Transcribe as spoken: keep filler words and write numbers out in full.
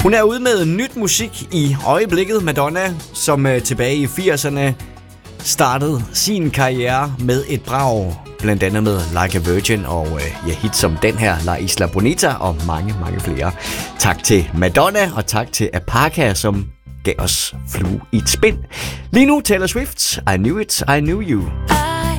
Hun er ude med nyt musik i øjeblikket, Madonna, som øh, tilbage i firserne startede sin karriere med et brag, blandt andet med Like a Virgin og øh, ja, hit som den her, La Isla Bonita og mange, mange flere. Tak til Madonna, og tak til Apaka, som gav os Flue i et spind. Lige nu Taylor Swift, I Knew It, I Knew You.